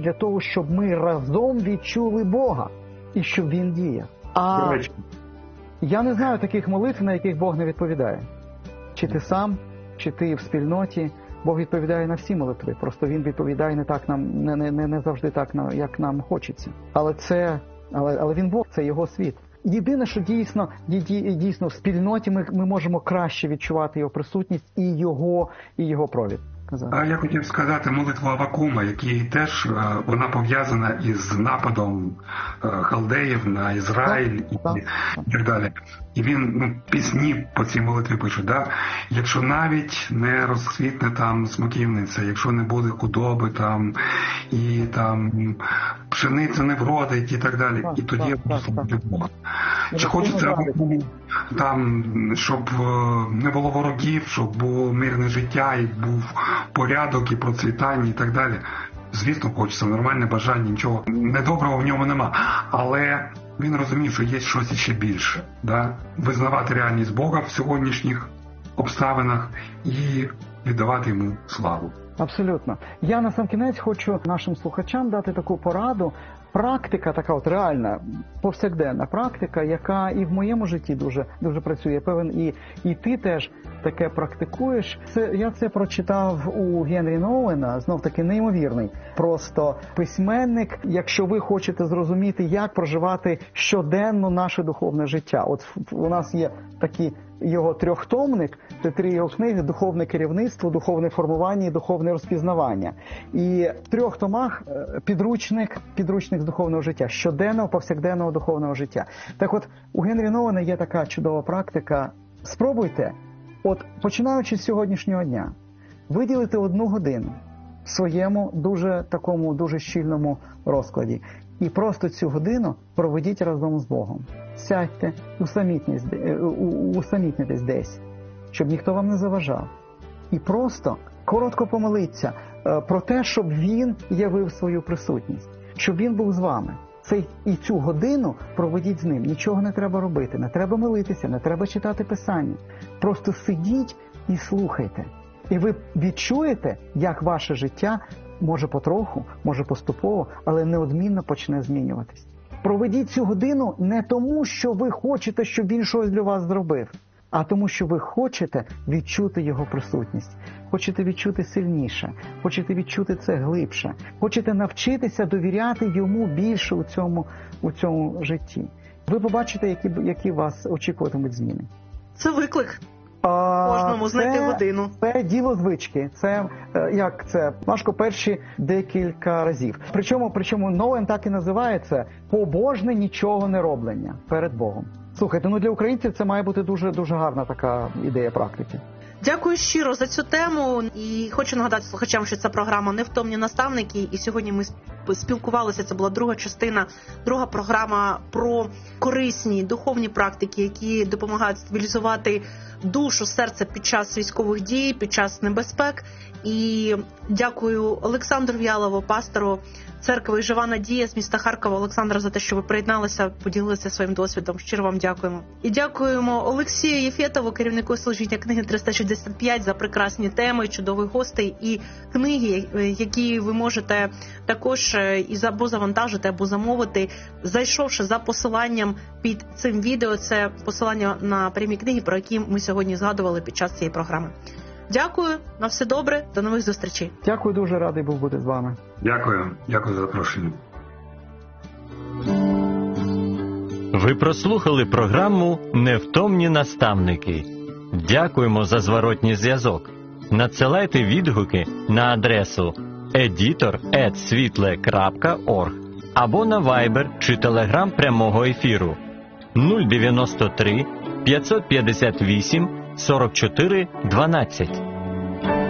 для того, щоб ми разом відчули Бога і щоб Він діяв. Я не знаю таких молитв, на яких Бог не відповідає. Чи ти сам, чи ти в спільноті. Бог відповідає на всі молитви. Просто Він відповідає не так не завжди так, як нам хочеться. Але Він Бог, це Його світ. Єдине, що дійсно в спільноті ми можемо краще відчувати Його присутність і Його провід. Я хотів сказати молитву Авакума, який теж вона пов'язана із нападом халдеїв на Ізраїль і так далі. І він пісні по цій молитві пише, якщо навіть не розквітне там смоківниця, якщо не буде худоби там, і там пшениця не вродить і так далі. І тоді я буду слухати Бога. Чи хочеться Авакуму там, щоб не було ворогів, щоб було мирне життя і був порядок і процвітання і так далі. Звісно, хочеться, нормальне бажання, нічого недоброго в ньому нема. Але він розумів, що є щось ще більше. Визнавати реальність Бога в сьогоднішніх обставинах і віддавати йому славу. Абсолютно. Я на сам кінець хочу нашим слухачам дати таку пораду. Практика така реальна, повсякденна практика, яка і в моєму житті дуже працює. Я певен, і ти теж таке практикуєш. Я це прочитав у Генрі Nouwена, знов-таки неймовірний. Просто письменник, якщо ви хочете зрозуміти, як проживати щоденно наше духовне життя. От у нас є такий його трьохтомник, це 3 його книги: «Духовне керівництво», «Духовне формування» і «Духовне розпізнавання». І в 3 томах підручник з духовного життя, щоденного, повсякденного духовного життя. Так от, у Генрі Nouwена є така чудова практика. Спробуйте, починаючи з сьогоднішнього дня, виділити 1 годину в своєму дуже щільному розкладі. І просто цю годину проведіть разом з Богом. Сядьте, усамітнитесь десь, щоб ніхто вам не заважав. І просто коротко помоліться про те, щоб Він явив свою присутність, щоб Він був з вами. І цю годину проведіть з Ним. Нічого не треба робити, не треба молитися, не треба читати Писання. Просто сидіть і слухайте. І ви відчуєте, як ваше життя може потроху, може поступово, але неодмінно почне змінюватись. Проведіть цю годину не тому, що ви хочете, щоб Він щось для вас зробив, а тому, що ви хочете відчути Його присутність. Хочете відчути сильніше, хочете відчути це глибше, хочете навчитися довіряти Йому більше у цьому житті. Ви побачите, які вас очікуватимуть зміни. Це виклик. Кожному знайти годину. Це діло звички. Це важко перші декілька разів. Причому Nouwen так і називається «побожне нічого не роблення перед Богом». Слухайте, для українців це має бути дуже гарна така ідея практики. Дякую щиро за цю тему. І хочу нагадати слухачам, що це програма «Невтомні наставники». І сьогодні ми спілкувалися, це була друга частина, друга програма про корисні духовні практики, які допомагають стабілізувати душу, серце під час військових дій, під час небезпек. І дякую Олександру В'ялову, пастору церкви «Жива надія» з міста Харкова. Олександра, за те, що ви приєдналися, поділилися своїм досвідом. Щиро вам дякуємо. І дякуємо Олексію Єфєтову, керівнику служіння книги 365, за прекрасні теми, чудових гостей і книги, які ви можете також або завантажити, або замовити, зайшовши за посиланням під цим відео. Це посилання на прямі книги, про які ми сьогодні згадували під час цієї програми. Дякую, на все добре, до нових зустрічей. Дякую, дуже радий був бути з вами. Дякую за запрошення. Ви прослухали програму «Невтомні наставники». Дякуємо за зворотній зв'язок. Надсилайте відгуки на адресу editor@svitle.org або на Viber чи Telegram прямого ефіру 093 558 44 12.